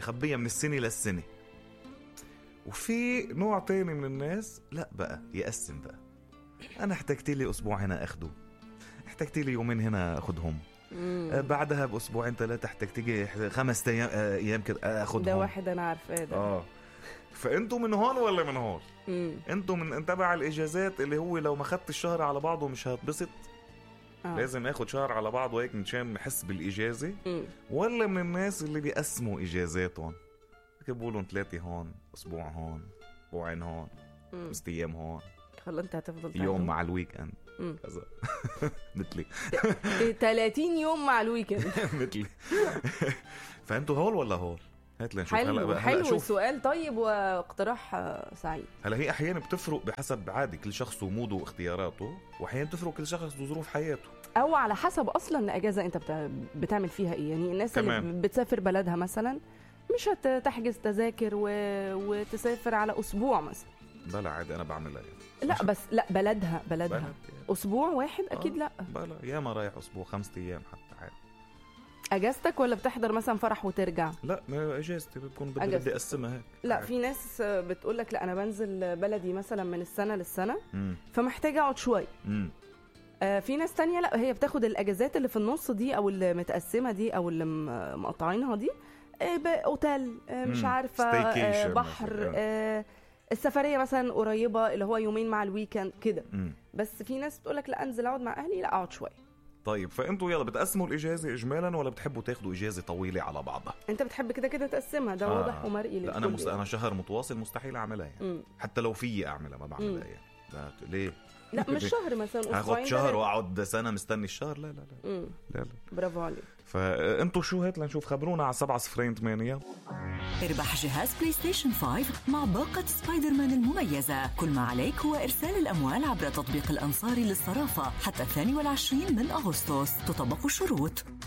بخبيها من السنة للسنة. وفي نوع تاني من الناس لا بقى يقسم بقى، أنا احتجت لي أسبوع هنا أخده، احتجت لي يومين هنا أخدهم، بعدها بأسبوعين 3 احتجت لي 5 أيام كده أخدهم. ده واحد أنا عارفه ده. فأنتوا من هون ولا من هون؟ أنتوا من تبع الإجازات اللي هو لو ما خدت الشهر على بعضه مش هتبسط، لازم اخد شهر على بعض وهيك مشان نحس بالاجازه، ولا من الناس اللي بيقسموا اجازاتهم بيقولوا 3 هون، اسبوع هون، اسبوعين هون، 5 ايام هون، خلص انت هتفضل يوم مع الويك اند كذا مثلي 30 يوم مع الويكند مثلي. فانتوا هول ولا هول؟ هات لنشوف. حلو السؤال. طيب واقتراح سعيد. هلا هي احيانا بتفرق بحسب عادي كل شخص وموده واختياراته، واحيانا بتفرق كل شخص وظروف حياته، او على حسب اصلا اجازه انت بتعمل فيها ايه. يعني الناس كمان اللي بتسافر بلدها مثلا مش هتحجز تذاكر وتسافر على اسبوع مثلا. بلا عادي انا بعملها يعني. لا بس لا بلدها اسبوع واحد اكيد. لا بلا ياما رايح اسبوع 5 ايام حتى عادي. اجازتك ولا بتحضر مثلا فرح وترجع؟ لا ما اجازتي بتكون بدي اقسمها هيك. لا في ناس بتقولك لا انا بنزل بلدي مثلا من السنه للسنه فمحتاجه اقعد شويه. في ناس تانية لا هي بتاخد الاجازات اللي في النص دي او اللي متقسمه دي او اللي مقطعينها دي اوتيل مش عارفه بحر السفريه مثلا قريبه اللي هو يومين مع الويكند كده. بس في ناس بتقولك لا انزل اقعد مع اهلي، لا اقعد شويه. طيب فانتوا يلا بتقسموا الاجازه اجمالا ولا بتحبوا تاخذوا اجازه طويله على بعضها؟ انت بتحب كده تقسمها، ده واضح ومرئي. لا انا شهر متواصل مستحيل اعملها يعني. حتى لو في اعملها ما بعملها يعني. لا ليه؟ لا مش شهر مثلا، هاخد شهر واقعد سنه مستني الشهر؟ لا لا لا. لا. برافو عليك. فانتوا شو هات لنشوف، خبرونا على 708. اربح جهاز بلاي ستيشن 5 مع باقة سبايدر مان المميزة. كل ما عليك هو إرسال الأموال عبر تطبيق الأنصاري للصرافة حتى 22 من أغسطس. تطبق الشروط.